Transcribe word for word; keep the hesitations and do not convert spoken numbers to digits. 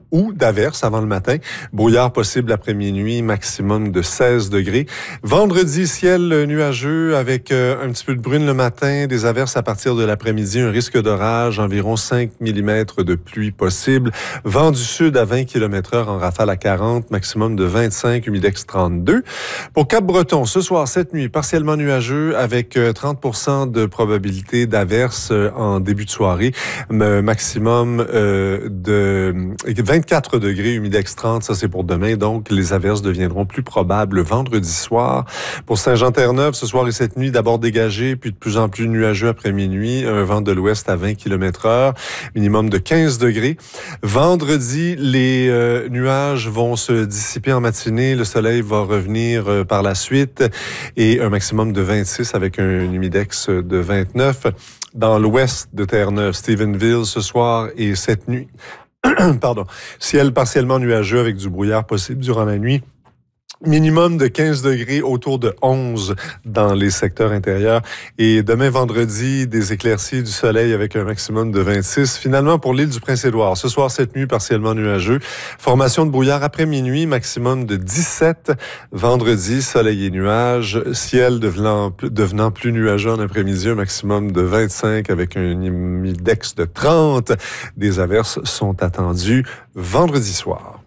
ou d'averses avant le matin. Brouillard possible après minuit, maximum de seize degrés. Vendredi, ciel nuageux avec euh, un petit peu de bruine le matin, des averses à partir de l'après-midi, un risque d'orage, environ cinq millimètres de pluie possible. Vent du sud à vingt kilomètres heure en rafale à quarante, maximum de vingt-cinq, humidex trente-deux. Pour Cap-Breton, ce soir, cette nuit, partiellement nuageux avec euh, trente pour cent de probabilité d'averses euh, en début de soirée. Euh, maximum euh, de vingt-quatre degrés, humidex trente, ça c'est pour demain. Donc, les averses deviendront plus probables vendredi soir. Pour Saint-Jean-Terre-Neuve, ce soir et cette nuit, d'abord dégagé, puis de plus en plus nuageux après minuit. Un vent de l'ouest à vingt kilomètres heure, minimum de quinze degrés. Vendredi, les euh, nuages vont se dissiper en matinée. Le soleil va revenir euh, par la suite et un maximum de vingt-six avec un humidex de vingt-neuf. Dans l'ouest de Terre-Neuve, Stephenville, ce soir et cette nuit. Pardon. Ciel partiellement nuageux avec du brouillard possible durant la nuit. Minimum de quinze degrés, autour de onze dans les secteurs intérieurs. Et demain, vendredi, des éclaircies, du soleil avec un maximum de vingt-six. Finalement, pour l'île du Prince-Édouard, ce soir, cette nuit, partiellement nuageux. Formation de brouillard après minuit, maximum de dix-sept. Vendredi, soleil et nuages. Ciel devenant, devenant plus nuageux en après-midi, un maximum de vingt-cinq avec un humidex de trente. Des averses sont attendues vendredi soir.